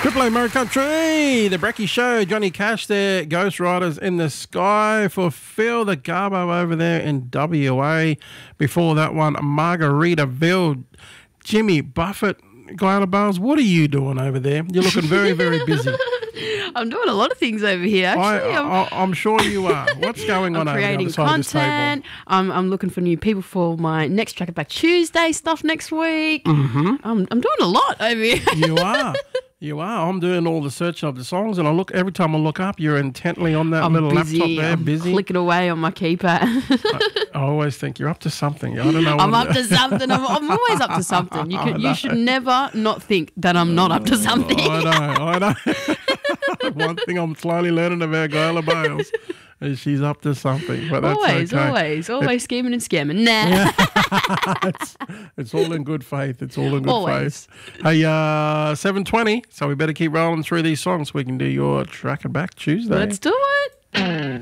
Triple A Murray Country, the Brecky Show, Johnny Cash there, Ghost Riders in the Sky for Phil the Garbo over there in WA. Before that one, Margaritaville, Jimmy Buffett, Guyana Bales. What are you doing over there? You're looking very, very busy. I'm doing a lot of things over here, actually. I'm sure you are. What's going on over there on the side of this table? Creating content. I'm looking for new people for my next Track It Back Tuesday stuff next week. Mm-hmm. I'm doing a lot over here. You are. You are. I'm doing all the searching of the songs, and every time I look up, you're intently on that little laptop there, I'm busy. Clicking away on my keypad. I always think you're up to something. I don't know. I'm up to something. I'm always up to something. You should never not think that I'm not up to something. I know. One thing I'm slowly learning about Guyana Bales is she's up to something. But that's always scheming and scamming. Nah. It's all in good faith. It's all in good faith. Hey, 7:20, so we better keep rolling through these songs so we can do your Track It Back Tuesday. Let's do it.